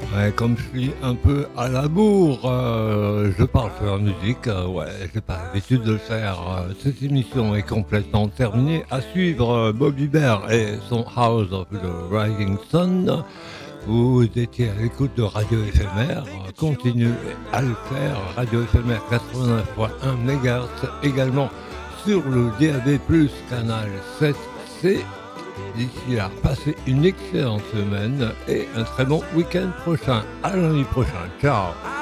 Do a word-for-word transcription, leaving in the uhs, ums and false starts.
Ouais, comme je suis un peu à la bourre, euh, je parle sur la musique. Euh, ouais, j'ai pas l'habitude de le faire. Euh, cette émission est complètement terminée. À suivre, euh, Bobby Bear et son House of the Rising Sun. Vous étiez à l'écoute de Radio Éphémère. Euh, Continuez à le faire. Radio Éphémère quatre-vingt-neuf virgule un mégahertz également sur le D A B plus, canal sept C. D'ici là, passez une excellente semaine et un très bon week-end prochain. À lundi prochain. Ciao.